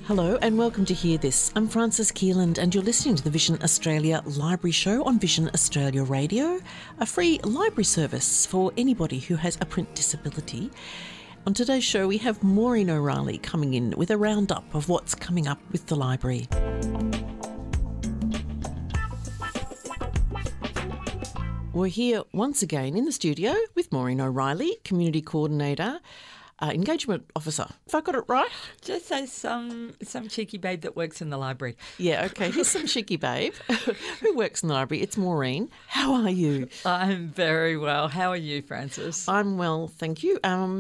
Hello and welcome to Hear This. I'm Frances Keeland and you're listening to the Vision Australia Library Show on Vision Australia Radio, a free library service for anybody who has a print disability. On today's show we have Maureen O'Reilly coming in with a roundup of what's coming up with the library. We're here once again in the studio with Maureen O'Reilly, Community Coordinator, Engagement Officer. Have I got it right? Just say some cheeky babe that works in the library. Yeah, okay. Here's some cheeky babe who works in the library. It's Maureen. How are you? I'm very well. How are you, Frances? I'm well, thank you.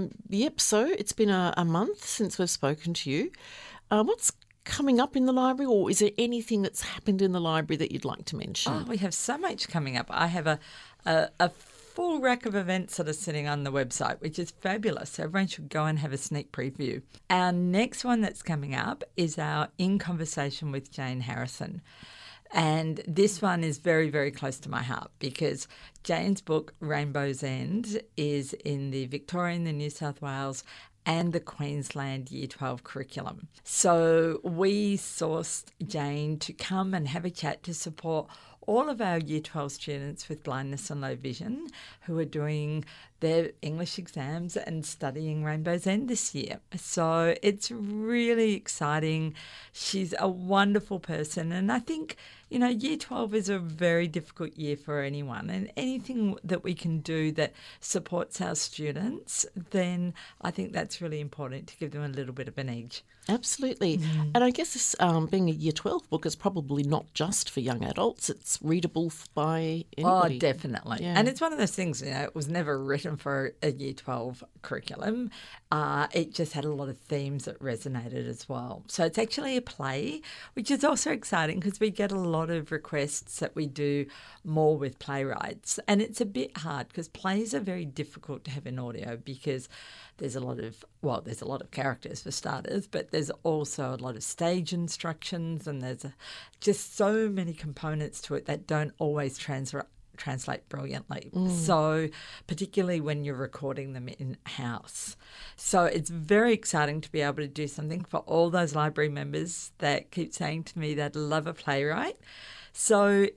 So it's been a month since we've spoken to you. What's coming up in the library, or is there anything that's happened in the library that you'd like to mention? Oh, we have so much coming up. I have a full rack of events that are sitting on the website, which is fabulous. So everyone should go and have a sneak preview. Our next one that's coming up is our In Conversation with Jane Harrison. And this one is very, very close to my heart because Jane's book, Rainbow's End, is in the Victorian, the New South Wales and the Queensland Year 12 curriculum. So we sourced Jane to come and have a chat to support all of our Year 12 students with blindness and low vision who are doing their English exams and studying Rainbow's End this year. So it's really exciting. She's a wonderful person. And I think, you know, Year 12 is a very difficult year for anyone. And anything that we can do that supports our students, then I think that's really important to give them a little bit of an edge. Absolutely. And I guess this being a Year 12 book is probably not just for young adults. It's readable by anybody. Oh, definitely. Yeah. And it's one of those things, you know, it was never written for a Year 12 curriculum. It just had a lot of themes that resonated as well. So it's actually a play, which is also exciting because we get a lot of requests that we do more with playwrights. And it's a bit hard because plays are very difficult to have in audio because there's a lot of characters for starters, but there's also a lot of stage instructions and there's just so many components to it that don't always translate brilliantly. So particularly when you're recording them in-house. So it's very exciting to be able to do something for all those library members that keep saying to me they'd love a playwright. So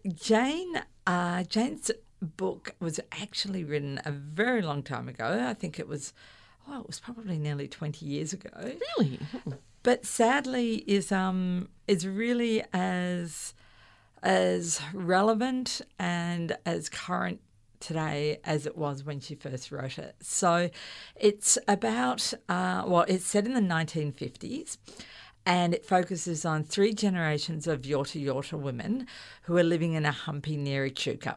Jane's book was actually written a very long time ago. I think it was probably nearly 20 years ago. Really? But sadly is really as relevant and as current today as it was when she first wrote it. So it's about, it's set in the 1950s and it focuses on 3 generations of Yorta Yorta women who are living in a humpy near Echuca.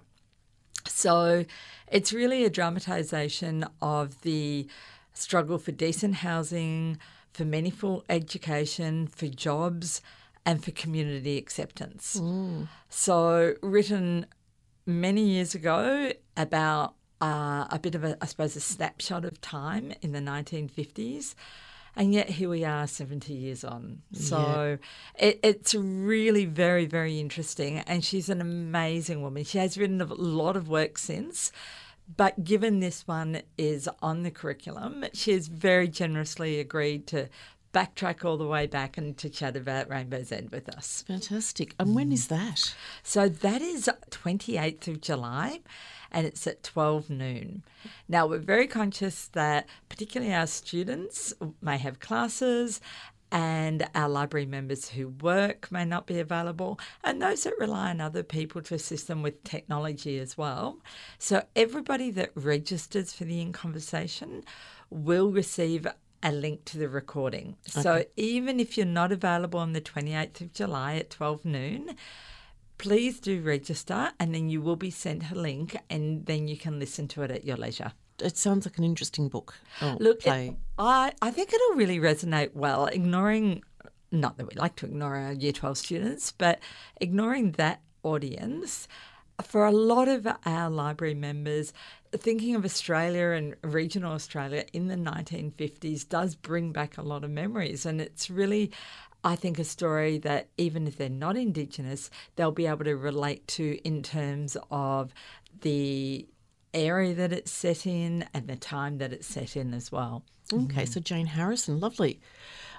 So it's really a dramatisation of the struggle for decent housing, for meaningful education, for jobs, and for community acceptance. So written many years ago about a bit of a snapshot of time in the 1950s. And yet here we are 70 years on. So it's really very, very interesting. And she's an amazing woman. She has written a lot of work since. But given this one is on the curriculum, she has very generously agreed to backtrack all the way back and to chat about Rainbow's End with us. Fantastic. And when is that? So that is 28th of July and it's at 12 noon. Now, we're very conscious that particularly our students may have classes and our library members who work may not be available, and those that rely on other people to assist them with technology as well. So everybody that registers for the In Conversation will receive a link to the recording. Okay. So even if you're not available on the 28th of July at 12 noon, please do register and then you will be sent a link and then you can listen to it at your leisure. It sounds like an interesting book. Play. I think it'll really resonate well, not that we like to ignore our Year 12 students, but ignoring that audience. For a lot of our library members, thinking of Australia and regional Australia in the 1950s does bring back a lot of memories. And it's really, I think, a story that even if they're not Indigenous, they'll be able to relate to in terms of the area that it's set in and the time that it's set in as well. Okay, so Jane Harrison, lovely.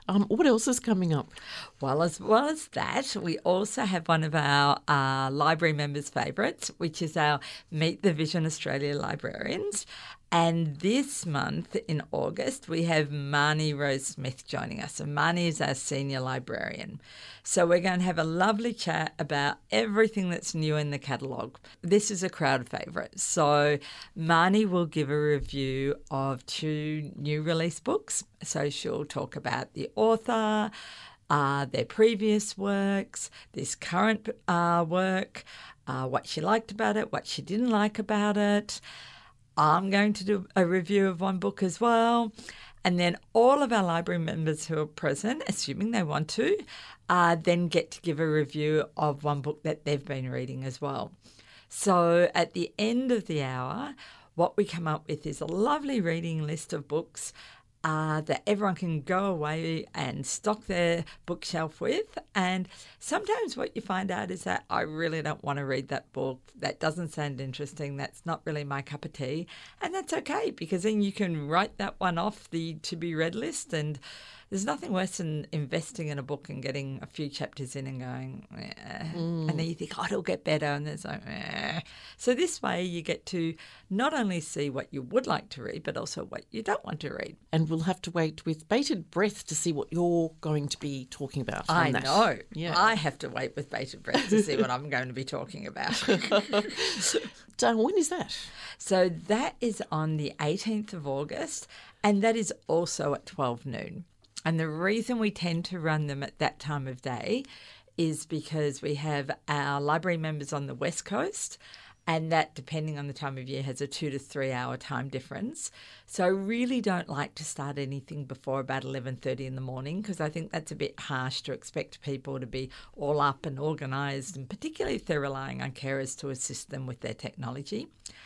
What else is coming up? Well as that, we also have one of our library members' favourites, which is our Meet the Vision Australia librarians. And this month in August, we have Marnie Rose Smith joining us. And Marnie is our senior librarian. So we're going to have a lovely chat about everything that's new in the catalogue. This is a crowd favourite. So Marnie will give a review of 2 new release books. So she'll talk about the author, their previous works, this current work, what she liked about it, what she didn't like about it. I'm going to do a review of one book as well. And then all of our library members who are present, assuming they want to, then get to give a review of one book that they've been reading as well. So at the end of the hour, what we come up with is a lovely reading list of books that everyone can go away and stock their bookshelf with. And sometimes what you find out is that I really don't want to read that book. That doesn't sound interesting. That's not really my cup of tea. And that's okay, because then you can write that one off the to-be-read list. And there's nothing worse than investing in a book and getting a few chapters in and going, and then you think, oh, it'll get better. And there's like, So this way you get to not only see what you would like to read, but also what you don't want to read. And we'll have to wait with bated breath to see what you're going to be talking about. I on that. know. Yeah. I have to wait with bated breath to see what I'm going to be talking about. When is that? So that is on the 18th of August, and that is also at 12 noon. And the reason we tend to run them at that time of day is because we have our library members on the West Coast, and that, depending on the time of year, has a 2 to 3 hour time difference. So I really don't like to start anything before about 11:30 in the morning, because I think that's a bit harsh to expect people to be all up and organised, and particularly if they're relying on carers to assist them with their technology.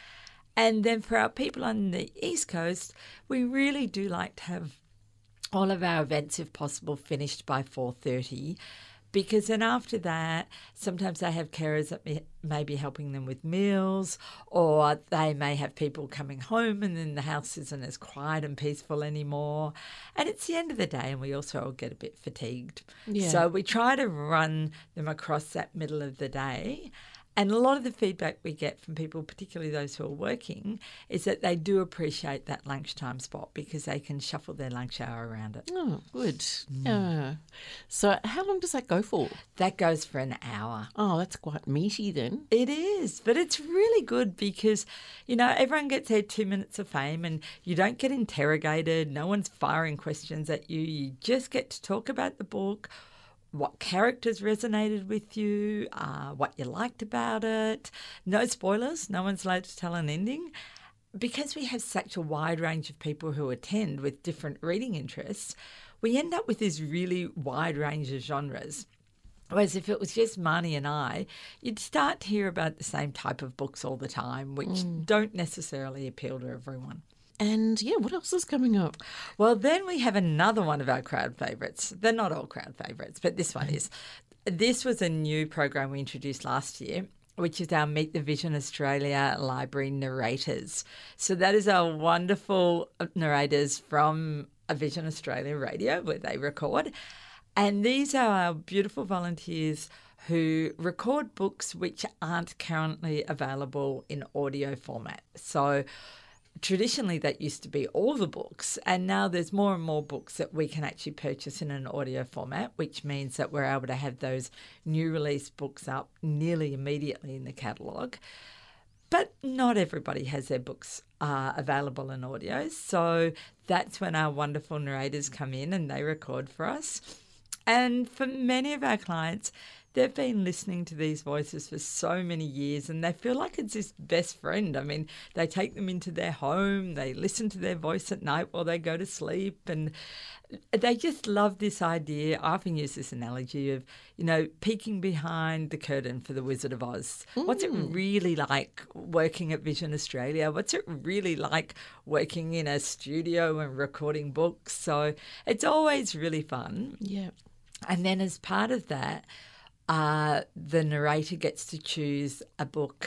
And then for our people on the East Coast, we really do like to have all of our events, if possible, finished by 4:30, because then after that, sometimes they have carers that may be helping them with meals, or they may have people coming home and then the house isn't as quiet and peaceful anymore. And it's the end of the day and we also all get a bit fatigued. Yeah. So we try to run them across that middle of the day. And a lot of the feedback we get from people, particularly those who are working, is that they do appreciate that lunchtime spot because they can shuffle their lunch hour around it. Oh, good. Yeah. So how long does that go for? That goes for an hour. Oh, that's quite meaty then. It is, but it's really good because, everyone gets their 2 minutes of fame and you don't get interrogated. No one's firing questions at you. You just get to talk about the book, what characters resonated with you, what you liked about it. No spoilers. No one's allowed to tell an ending. Because we have such a wide range of people who attend with different reading interests, we end up with this really wide range of genres. Whereas if it was just Marnie and I, you'd start to hear about the same type of books all the time, which don't necessarily appeal to everyone. And what else is coming up? Well, then we have another one of our crowd favourites. They're not all crowd favourites, but this one is. This was a new program we introduced last year, which is our Meet the Vision Australia Library narrators. So that is our wonderful narrators from a Vision Australia radio where they record. And these are our beautiful volunteers who record books which aren't currently available in audio format. So traditionally, that used to be all the books, and now there's more and more books that we can actually purchase in an audio format, which means that we're able to have those new release books up nearly immediately in the catalogue. But not everybody has their books available in audio, so that's when our wonderful narrators come in and they record for us. And for many of our clients, they've been listening to these voices for so many years and they feel like it's this best friend. I mean, they take them into their home, they listen to their voice at night while they go to sleep, and they just love this idea. I often use this analogy of, peeking behind the curtain for The Wizard of Oz. What's it really like working at Vision Australia? What's it really like working in a studio and recording books? So it's always really fun. Yeah. And then as part of that, the narrator gets to choose a book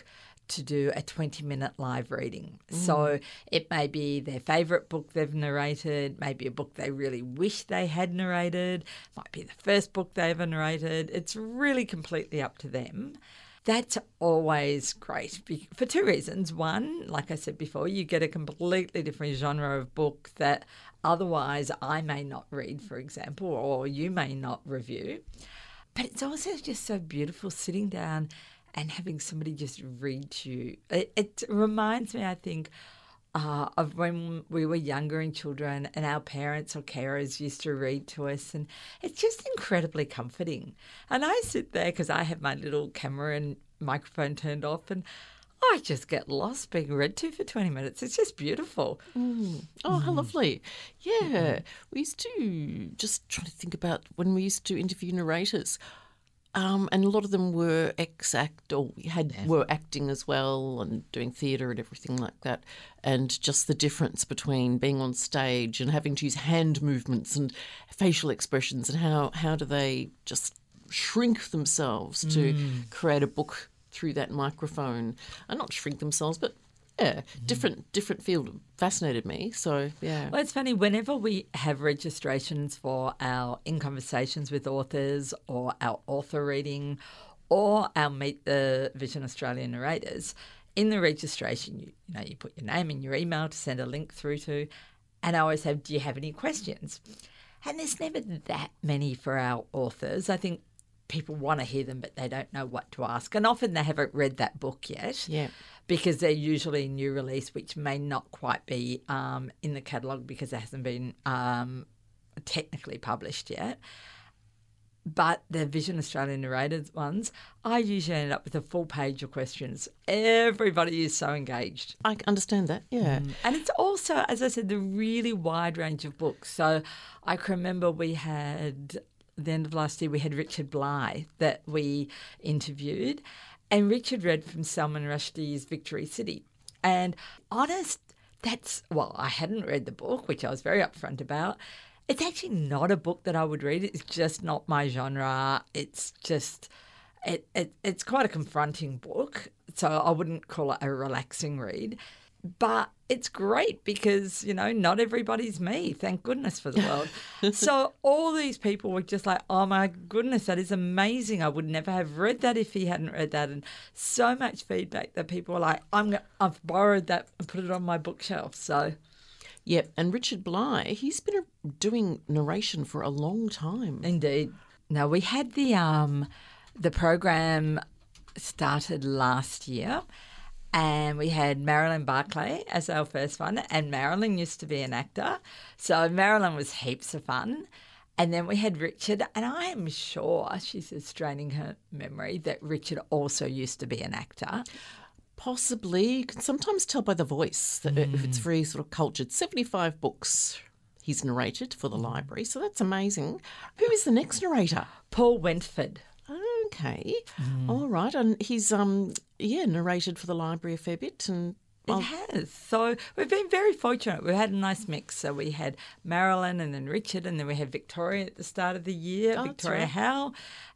to do a 20-minute live reading. So it may be their favourite book they've narrated, maybe a book they really wish they had narrated, might be the first book they ever narrated. It's really completely up to them. That's always great for two reasons. One, like I said before, you get a completely different genre of book that otherwise I may not read, for example, or you may not review. But it's also just so beautiful sitting down and having somebody just read to you. It reminds me, I think, of when we were younger and children and our parents or carers used to read to us, and it's just incredibly comforting. And I sit there because I have my little camera and microphone turned off, and I just get lost being read to for 20 minutes. It's just beautiful. Oh, how lovely. Yeah. We used to just try to think about when we used to interview narrators. And a lot of them were ex-act or were acting as well and doing theatre and everything like that. And just the difference between being on stage and having to use hand movements and facial expressions and how do they just shrink themselves to create a book through that microphone. And not shrink themselves, but different field fascinated me. So, yeah. Well, it's funny, whenever we have registrations for our In Conversations with Authors or our author reading or our Meet the Vision Australia narrators, in the registration, you put your name and your email to send a link through to, and I always have, do you have any questions? And there's never that many for our authors. I think people want to hear them, but they don't know what to ask. And often they haven't read that book yet. Yeah. Because they're usually a new release, which may not quite be in the catalogue because it hasn't been technically published yet. But the Vision Australia narrated ones, I usually end up with a full page of questions. Everybody is so engaged. I understand that, yeah. And it's also, as I said, the really wide range of books. So I can remember we had, at the end of last year, we had Richard Bligh that we interviewed. And Richard read from Salman Rushdie's Victory City. And honest, I hadn't read the book, which I was very upfront about. It's actually not a book that I would read. It's just not my genre. It's just, it's quite a confronting book. So I wouldn't call it a relaxing read. But it's great because, not everybody's me. Thank goodness for the world. So all these people were just like, oh, my goodness, that is amazing. I would never have read that if he hadn't read that. And so much feedback that people were like, I've borrowed that and put it on my bookshelf. So, yep. And Richard Bligh, he's been doing narration for a long time. Indeed. Now, we had the program started last year. And we had Marilyn Barclay as our first one. And Marilyn used to be an actor. So Marilyn was heaps of fun. And then we had Richard. And I am sure, she's straining her memory, that Richard also used to be an actor. Possibly. You can sometimes tell by the voice that if it's very sort of cultured. 75 books he's narrated for the library. So that's amazing. Who is the next narrator? Paul Wentford. Okay. All right. And he's narrated for the library a fair bit. And it has. So we've been very fortunate. We've had a nice mix. So we had Marilyn and then Richard, and then we had Victoria at the start of the year, Victoria Howe.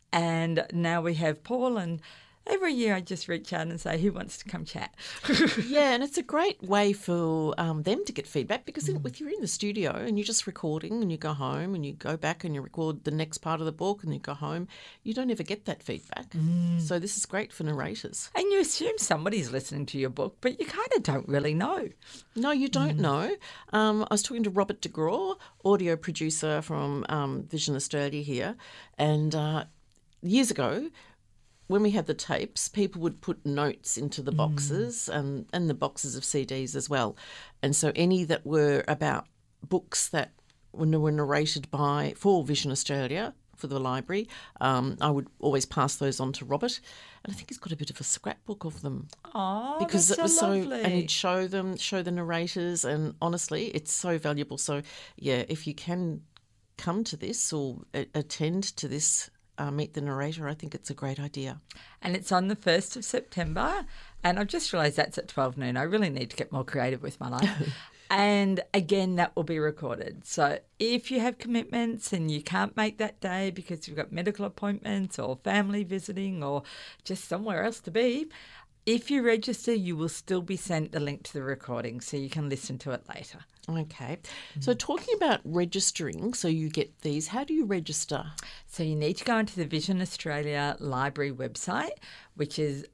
And now we have Paul, and every year I just reach out and say, who wants to come chat? Yeah, and it's a great way for them to get feedback because if you're in the studio and you're just recording and you go home and you go back and you record the next part of the book and you go home, you don't ever get that feedback. So this is great for narrators. And you assume somebody's listening to your book, but you kind of don't really know. No, you don't know. I was talking to Robert de Grau, audio producer from Vision Australia here, and years ago, when we had the tapes, people would put notes into the boxes and the boxes of CDs as well. And so any that were about books that were narrated for Vision Australia, for the library, I would always pass those on to Robert. And I think he's got a bit of a scrapbook of them. Oh, because that's it was so lovely. and he'd show the narrators, and honestly, it's so valuable. So, yeah, if you can come to this or attend to this Meet the Narrator, I think it's a great idea. And it's on the 1st of September, and I've just realised that's at 12 noon. I really need to get more creative with my life. And again, that will be recorded. So if you have commitments and you can't make that day because you've got medical appointments or family visiting or just somewhere else to be, if you register, you will still be sent the link to the recording so you can listen to it later. Okay. So talking about registering, so you get these, how do you register? So you need to go into the Vision Australia Library website, which is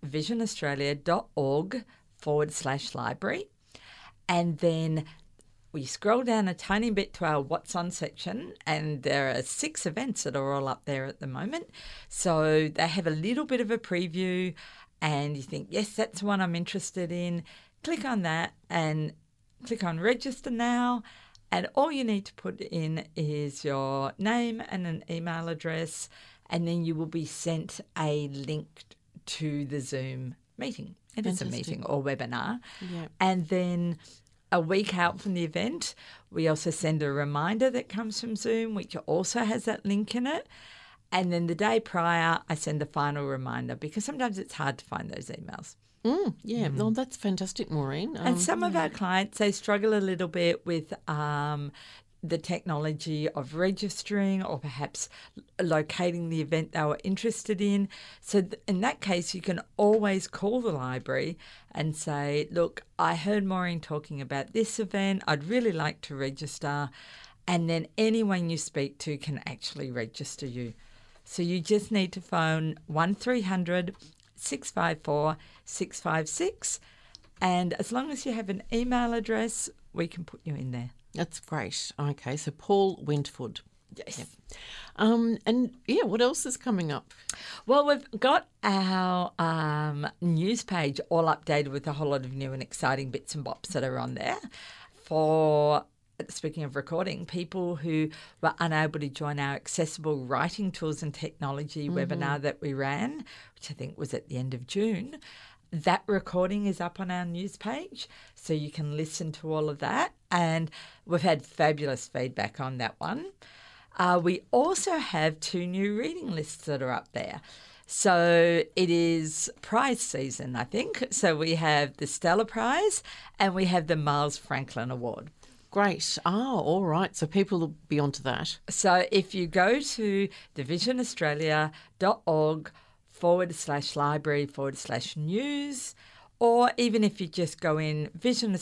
visionaustralia.org/library. And then we scroll down a tiny bit to our What's On section, and there are 6 events that are all up there at the moment. So they have a little bit of a preview, and you think, yes, that's the one I'm interested in. Click on that and click on Register Now. And all you need to put in is your name and an email address, and then you will be sent a link to the Zoom meeting. It is a meeting or webinar. Yeah. And then a week out from the event, we also send a reminder that comes from Zoom, which also has that link in it. And then the day prior, I send a final reminder because sometimes it's hard to find those emails. No, that's fantastic, Maureen. And some of our clients, they struggle a little bit with the technology of registering or perhaps locating the event they were interested in. So in that case, you can always call the library and say, look, I heard Maureen talking about this event. I'd really like to register. And then anyone you speak to can actually register you. So you just need to phone 1300 654 656. And as long as you have an email address, we can put you in there. That's great. Okay, so Paul Wentford. Yes. Yep. What else is coming up? Well, we've got our news page all updated with a whole lot of new and exciting bits and bops that are on there for, speaking of recording, people who were unable to join our accessible writing tools and technology webinar that we ran, which I think was at the end of June. That recording is up on our news page, so you can listen to all of that. And we've had fabulous feedback on that one. We also have 2 new reading lists that are up there. So it is prize season, I think. So we have the Stella Prize and we have the Miles Franklin Award. Great. Oh, all right. So people will be onto that. So if you go to thevisionaustralia.org/library/news, or even if you just go in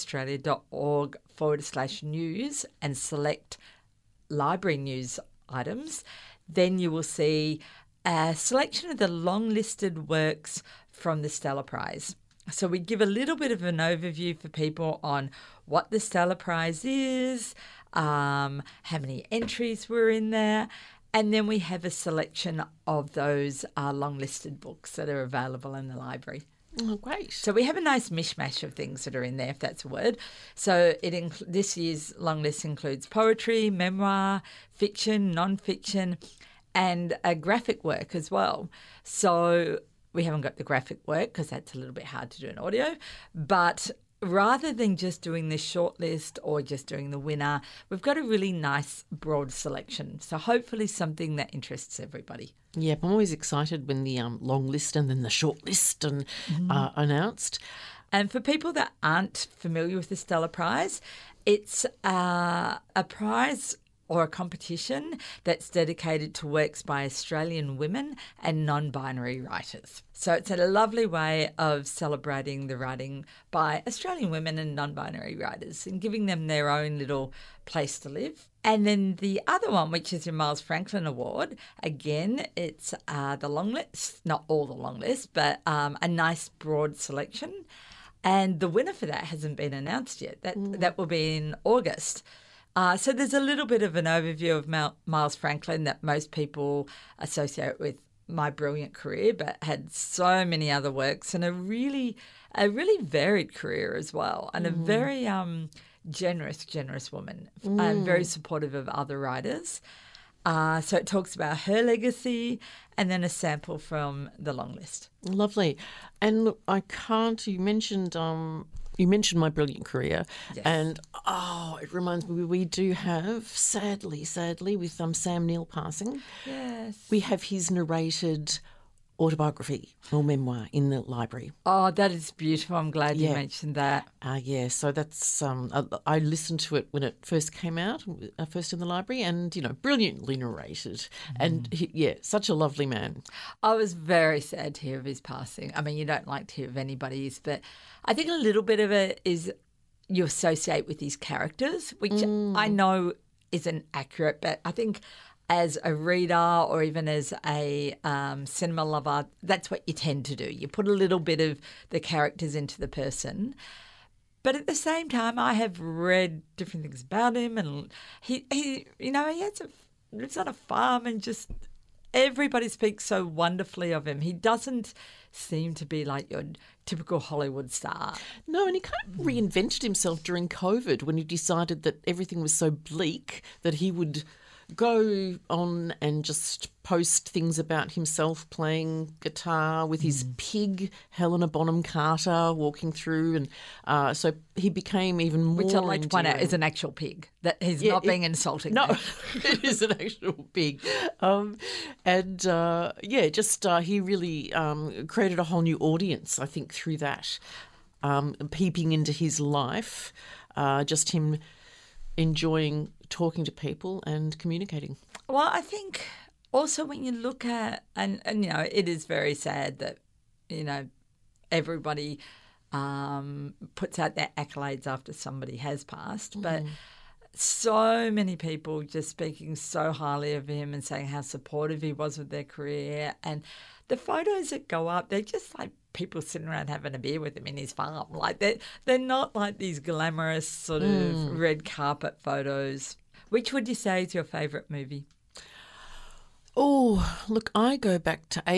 visionaustralia.org/news and select library news items, then you will see a selection of the long-listed works from the Stella Prize. So we give a little bit of an overview for people on what the Stella Prize is, how many entries were in there, and then we have a selection of those long-listed books that are available in the library. Oh, great. So we have a nice mishmash of things that are in there, if that's a word. So this year's long list includes poetry, memoir, fiction, non-fiction, and a graphic work as well. So we haven't got the graphic work because that's a little bit hard to do in audio. But rather than just doing this short list or just doing the winner, we've got a really nice broad selection. So hopefully something that interests everybody. Yeah, I'm always excited when the long list and then the short list are announced. And for people that aren't familiar with the Stella Prize, it's a prize or a competition that's dedicated to works by Australian women and non-binary writers. So it's a lovely way of celebrating the writing by Australian women and non-binary writers and giving them their own little place to live. And then the other one, which is your Miles Franklin Award, again, it's the long list, not all the long list, but a nice broad selection. And the winner for that hasn't been announced yet. That will be in August. So there's a little bit of an overview of Miles Franklin that most people associate with My Brilliant Career, but had so many other works and a really varied career as well, and a very generous woman and very supportive of other writers. So it talks about her legacy and then a sample from the long list. Lovely. And look, you mentioned My Brilliant Career. Yes. And, it reminds me, we do have, sadly, with Sam Neill passing, Yes. we have his narrated autobiography or memoir in the library. Oh, that is beautiful. I'm glad you Yeah. mentioned that. Yeah, so that's I listened to it when it first came out, first in the library, and brilliantly narrated, and such a lovely man. I was very sad to hear of his passing. I mean, you don't like to hear of anybody's, but I think a little bit of it is you associate with his characters, which I know isn't accurate, but I think as a reader or even as a cinema lover, that's what you tend to do. You put a little bit of the characters into the person. But at the same time, I have read different things about him, and he lives on a farm, and just everybody speaks so wonderfully of him. He doesn't seem to be like your typical Hollywood star. No, and he kind of reinvented himself during COVID when he decided that everything was so bleak that he would go on and just post things about himself playing guitar with his pig, Helena Bonham Carter, walking through. And so he became even more Which I'd like to point out endearing. is an actual pig, that he's not being insulting. No, there. it is an actual pig. He really created a whole new audience, I think, through that, peeping into his life, just him enjoying talking to people and communicating. Well, I think also when you look at, and it is very sad that, everybody puts out their accolades after somebody has passed, but so many people just speaking so highly of him and saying how supportive he was with their career. And the photos that go up, they're just like people sitting around having a beer with him in his farm. Like they're not like these glamorous sort of red carpet photos. Which would you say is your favourite movie? Oh, look, I go back to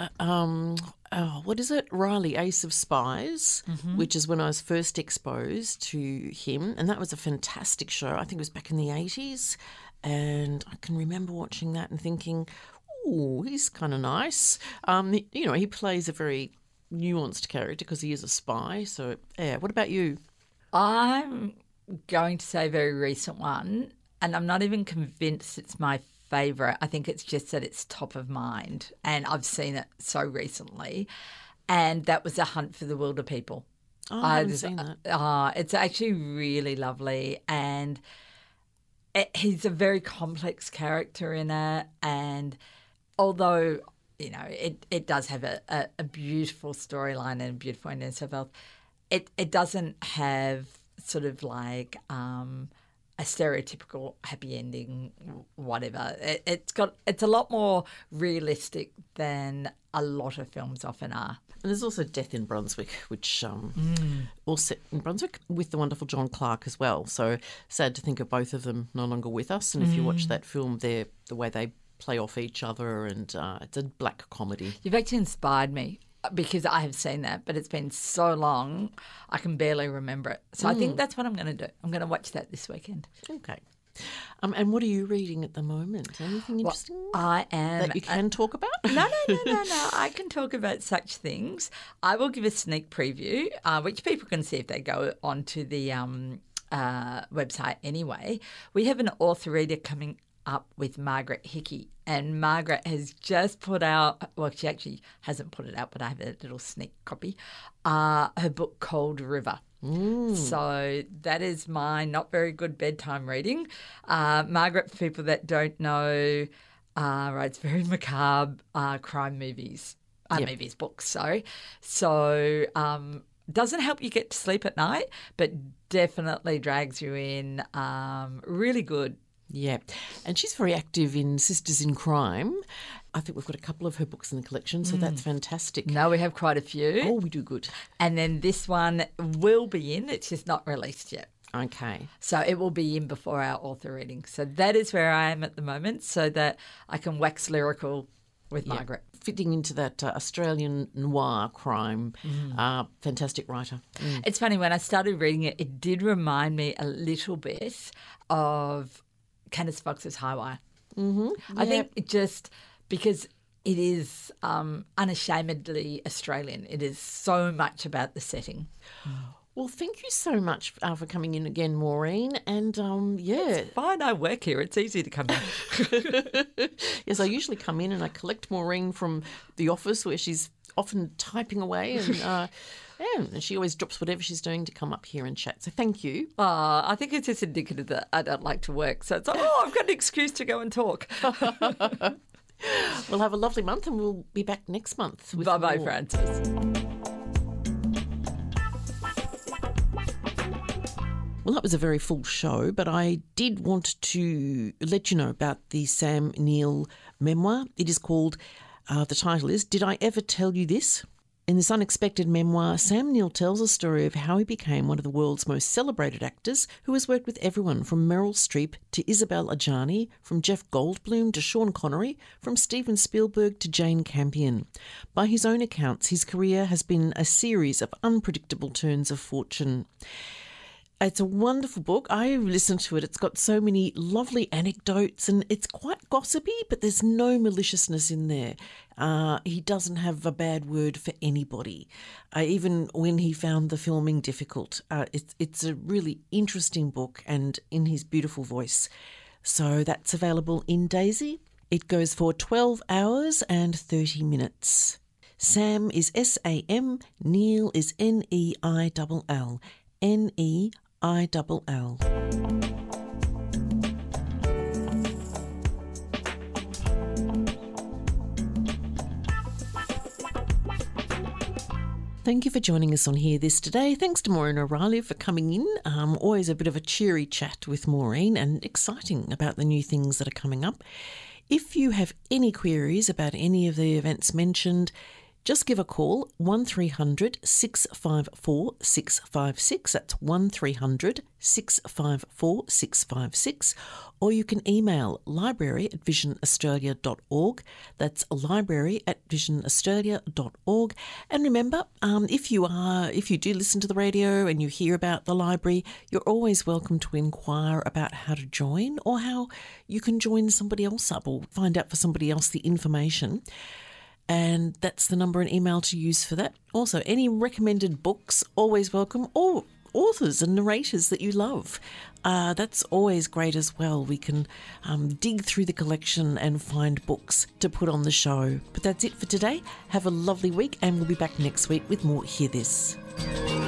what is it? Riley, Ace of Spies, which is when I was first exposed to him, and that was a fantastic show. I think it was back in the 80s, and I can remember watching that and thinking, oh, he's kind of nice. He plays a very nuanced character because he is a spy. So, yeah. What about you? I'm going to say a very recent one, and I'm not even convinced it's my favourite. I think it's just that it's top of mind, and I've seen it so recently, and that was A Hunt for the Wilder People. Oh, I haven't seen that. It's actually really lovely, and he's a very complex character in it, and although it does have a beautiful storyline and a beautiful ending and so forth, it doesn't have sort of like a stereotypical happy ending, whatever. It's a lot more realistic than a lot of films often are. And there's also Death in Brunswick, which all set in Brunswick with the wonderful John Clark as well. So sad to think of both of them no longer with us. And if you watch that film, the way they play off each other, and it's a black comedy. You've actually inspired me because I have seen that, but it's been so long I can barely remember it. So I think that's what I'm going to do. I'm going to watch that this weekend. Okay. And what are you reading at the moment? Anything interesting I am that you can talk about? No. I can talk about such things. I will give a sneak preview, which people can see if they go onto the website anyway. We have an author reader coming up with Margaret Hickey, and Margaret has just put out, well, she actually hasn't put it out, but I have a little sneak copy, her book Cold River. So that is my not very good bedtime reading. Margaret, for people that don't know, writes very macabre crime movies, books, sorry. So doesn't help you get to sleep at night, but definitely drags you in. Really good. Yeah, and she's very active in Sisters in Crime. I think we've got a couple of her books in the collection, so that's fantastic. No, we have quite a few. Oh, we do good. And then this one will be in. It's just not released yet. Okay. So it will be in before our author reading. So that is where I am at the moment, so that I can wax lyrical with Margaret. Fitting into that Australian noir crime, fantastic writer. It's funny, when I started reading it, it did remind me a little bit of Candice Fox's High Wire. I think it just, because it is unashamedly Australian. It is so much about the setting. Well, thank you so much for coming in again, Maureen. And It's fine, I work here. It's easy to come in. Yes, I usually come in and I collect Maureen from the office where she's often typing away and she always drops whatever she's doing to come up here and chat. So thank you. I think it's just indicative that I don't like to work. So it's like, I've got an excuse to go and talk. We'll have a lovely month and we'll be back next month. Bye-bye, Frances. Well, that was a very full show, but I did want to let you know about the Sam Neill memoir. It is called, the title is, Did I Ever Tell You This? In this unexpected memoir, Sam Neill tells a story of how he became one of the world's most celebrated actors who has worked with everyone from Meryl Streep to Isabel Adjani, from Jeff Goldblum to Sean Connery, from Steven Spielberg to Jane Campion. By his own accounts, his career has been a series of unpredictable turns of fortune. It's a wonderful book. I listened to it. It's got so many lovely anecdotes and it's quite gossipy, but there's no maliciousness in there. He doesn't have a bad word for anybody, even when he found the filming difficult. It's a really interesting book and in his beautiful voice. So that's available in Daisy. It goes for 12 hours and 30 minutes. Sam is S-A-M, Neill is N-E-I-L-L. N-E-I-L-L. Thank you for joining us on Hear This today. Thanks to Maureen O'Reilly for coming in. Always a bit of a cheery chat with Maureen and exciting about the new things that are coming up. If you have any queries about any of the events mentioned, just give a call, 1300 654 656. That's 1300 654 656. Or you can email library@visionaustralia.org. That's library@visionaustralia.org. And remember, if you do listen to the radio and you hear about the library, you're always welcome to inquire about how to join or how you can join somebody else up or find out for somebody else the information. And that's the number and email to use for that. Also, any recommended books, always welcome, or authors and narrators that you love. That's always great as well. We can dig through the collection and find books to put on the show. But that's it for today. Have a lovely week and we'll be back next week with more Hear This.